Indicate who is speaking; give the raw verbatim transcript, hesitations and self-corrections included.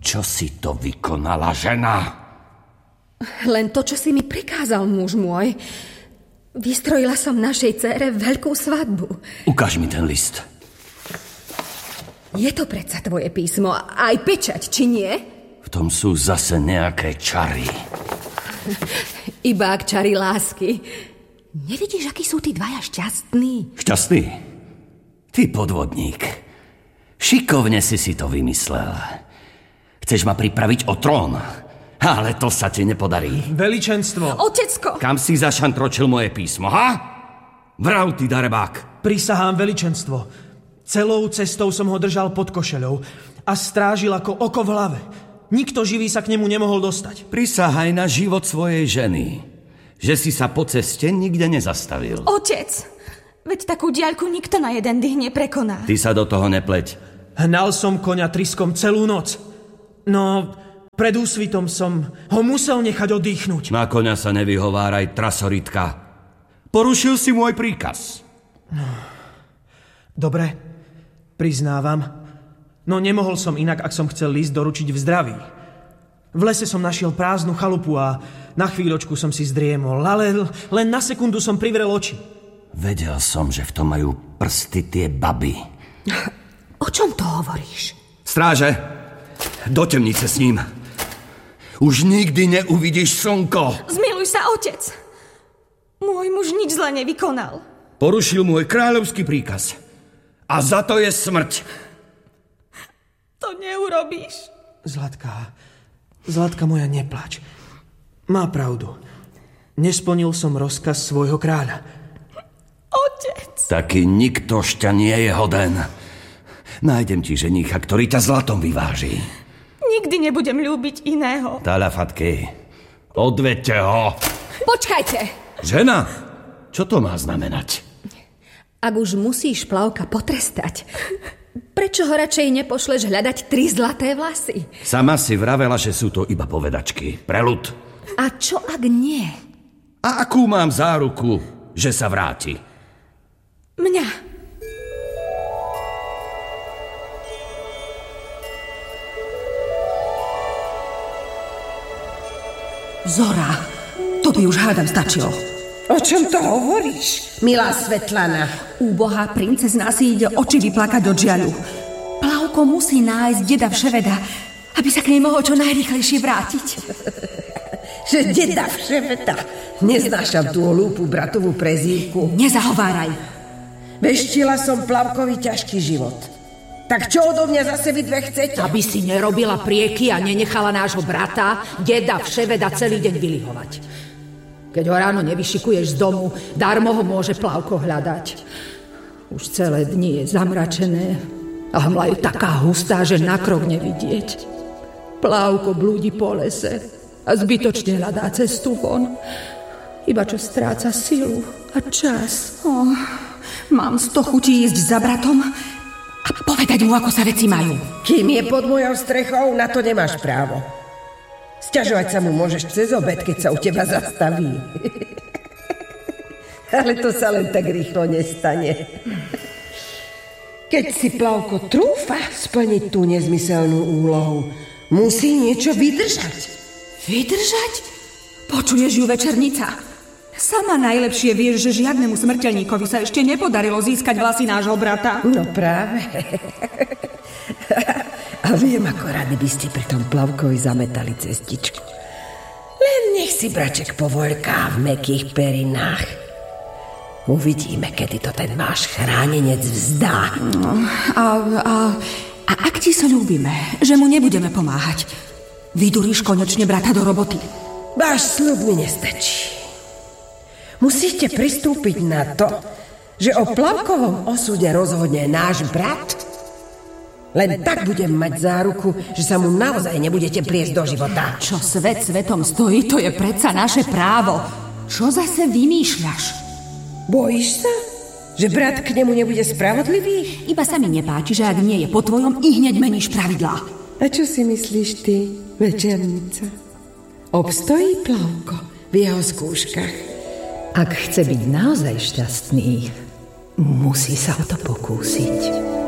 Speaker 1: Prečo si to vykonala, žena?
Speaker 2: Len to, čo si mi prikázal, muž môj. Vystrojila som našej dcére veľkú svadbu.
Speaker 1: Ukáž mi ten list.
Speaker 2: Je to predsa tvoje písmo, aj pečať, či nie?
Speaker 1: V tom sú zase nejaké čary.
Speaker 2: Iba ak čary lásky. Nevidíš, akí sú tí dvaja šťastní?
Speaker 1: Šťastný? Ty podvodník. Šikovne si si to vymyslel. Chceš ma pripraviť o trón, ale to sa ti nepodarí.
Speaker 3: Veličenstvo.
Speaker 2: Otecko!
Speaker 1: Kam si zašantročil moje písmo, ha? Vrav, ty darebák.
Speaker 3: Prisahám veličenstvo. Celou cestou som ho držal pod košeľou a strážil ako oko v hlave. Nikto živý sa k nemu nemohol dostať.
Speaker 1: Prisahaj na život svojej ženy, že si sa po ceste nikde nezastavil.
Speaker 4: Otec, veď takú diaľku nikto na jeden dých neprekoná.
Speaker 1: Ty sa do toho nepleť.
Speaker 3: Hnal som koňa tryskom celú noc. No, pred úsvitom som ho musel nechať oddychnúť.
Speaker 1: Na koňa sa nevyhováraj, trasoritka. Porušil si môj príkaz.
Speaker 3: No, dobre, priznávam. No nemohol som inak, ak som chcel list doručiť v zdraví. V lese som našiel prázdnu chalupu a na chvíľočku som si zdriemol, ale len na sekundu som privrel oči.
Speaker 1: Vedel som, že v tom majú prsty tie baby.
Speaker 2: O čom to hovoríš?
Speaker 1: Stráže, do temnice s ním. Už nikdy neuvidíš slnko.
Speaker 4: Zmiluj sa, otec. Môj muž nič zle nevykonal.
Speaker 1: Porušil môj kráľovský príkaz. A za to je smrť.
Speaker 4: To neurobíš.
Speaker 3: Zlatka, Zlatka moja, neplač. Má pravdu. Nesplnil som rozkaz svojho kráľa.
Speaker 4: Otec.
Speaker 1: Taký nikto šťa nie je hoden. Nájdem ti ženícha, ktorý ťa zlatom vyváži.
Speaker 4: Nikdy nebudem ľúbiť iného.
Speaker 1: Talafatky, odvedte ho.
Speaker 2: Počkajte.
Speaker 1: Žena, čo to má znamenať?
Speaker 2: Ak už musíš Plavka potrestať, prečo ho radšej nepošleš hľadať tri zlaté vlasy?
Speaker 1: Sama si vravela, že sú to iba povedačky. Preľud.
Speaker 2: A čo ak nie?
Speaker 1: A akú mám záruku, že sa vráti?
Speaker 2: Mňa.
Speaker 5: Zora, to by už hádam stačilo.
Speaker 6: O čom to hovoríš, milá Svetlana?
Speaker 5: Úbohá princezná si ide oči vyplakať od žiaľu. Plavko musí nájsť deda Vševeda, aby sa k nej mohol čo najrýchlejšie vrátiť.
Speaker 6: Že deda Vševeda? Neznášam tú hlúpu bratovú prezývku.
Speaker 5: Nezahováraj.
Speaker 6: Veštila som Plavkovi ťažký život. Tak čo odo mňa zase vy dve chcete?
Speaker 5: Aby si nerobila prieky a nenechala nášho brata, deda Vševeda, celý deň vylihovať. Keď ho ráno nevyšikuješ z domu, darmo ho môže Plavko hľadať. Už celé dni je zamračené a hmla je taká hustá, že na krok nevidieť. Plavko blúdi po lese a zbytočne hľadá cestu von. Iba čo stráca silu a čas. Oh, mám sto chutí ísť za bratom a povedať mu, ako sa veci majú.
Speaker 6: Kým je pod mojou strechou, na to nemáš právo. Sťažovať sa mu môžeš cez obed, keď sa u teba zastaví. Ale to sa len tak rýchlo nestane. Keď si Plavko trúfa splniť tú nezmyselnú úlohu, musí niečo vydržať.
Speaker 5: Vydržať? Počuješ ju, večernica? Sama najlepšie vieš, že žiadnemu smrteľníkovi sa ešte nepodarilo získať vlasy nášho brata.
Speaker 6: No práve. A viem, ako rady by ste pri tom Plavkovi zametali cestičku. Len nech si braček povoľká v mäkkých perinách. Uvidíme, kedy to ten váš chránenec vzdá.
Speaker 5: No, a, a, a ak ti sa ľúbime, že mu nebudeme pomáhať, vyduríš konečne brata do roboty.
Speaker 6: Váš sľub mi nestačí. Musíte pristúpiť na to, že o Plavkovom osude rozhodne náš brat. Len tak budem mať záruku, že sa mu naozaj nebudete pliesť do života.
Speaker 5: Čo svet svetom stojí, to je predsa naše právo. Čo zase vymýšľaš?
Speaker 6: Bojíš sa, že brat k nemu nebude spravodlivý?
Speaker 5: Iba sa mi nepáči, že ak nie je po tvojom, i hneď meníš pravidlá.
Speaker 6: A čo si myslíš ty, večernica? Obstojí Plavko v jeho skúškach?
Speaker 5: Ak chce byť naozaj šťastný, musí sa o to pokúsiť.